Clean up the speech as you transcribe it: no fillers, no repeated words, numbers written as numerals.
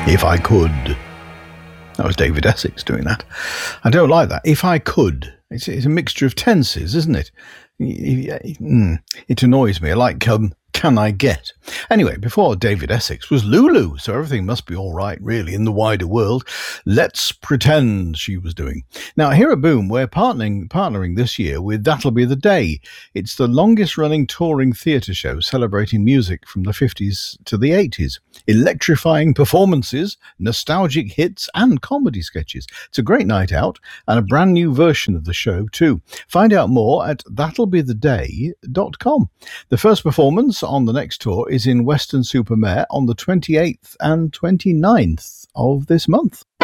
If I Could. That was David Essex doing that. I don't like that. If I could. It's a mixture of tenses, isn't it? It annoys me. I like can I get? Anyway, before David Essex was Lulu, so everything must be all right, really, in the wider world. Let's Pretend she was doing. Now, here at Boom, we're partnering this year with That'll Be the Day. It's the longest-running touring theatre show celebrating music from the 50s to the 80s. Electrifying performances, nostalgic hits, and comedy sketches. It's a great night out, and a brand new version of the show, too. Find out more at that'llbetheday.com. The first performance on the next tour is in Weston-super-Mare on the 28th and 29th of this month.